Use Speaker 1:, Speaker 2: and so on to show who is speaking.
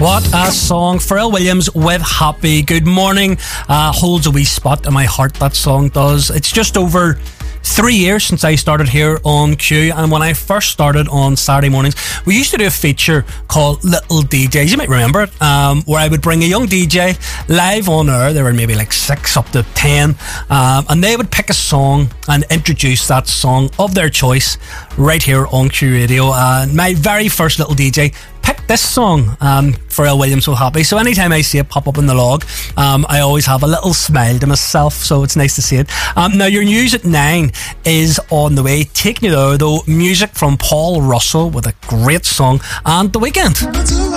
Speaker 1: What a song. Pharrell Williams with Happy. Good morning. Holds a wee spot in my heart, that song does. It's just over 3 years since I started here on Q, and when I first started on Saturday mornings, we used to do a feature called Little DJs. You might remember it, where I would bring a young DJ live on air. There were maybe like 6 up to 10, and they would pick a song and introduce that song of their choice right here on Q Radio. My very first Little DJ picked this song, Pharrell Williams, So Happy. So anytime I see it pop up in the log, I always have a little smile to myself, so it's nice to see it. Now your news at 9 is on the way. Taking you there though, music from Paul Russell with a great song, and The Weeknd.